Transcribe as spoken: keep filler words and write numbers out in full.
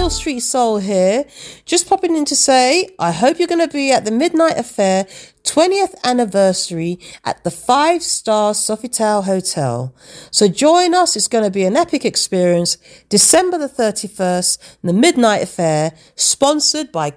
Hill Street Soul here. Just popping in to say, I hope you're going to be at the Midnight Affair twentieth anniversary at the five star Sofitel Hotel. So join us. It's going to be an epic experience. December the thirty-first, the Midnight Affair, sponsored by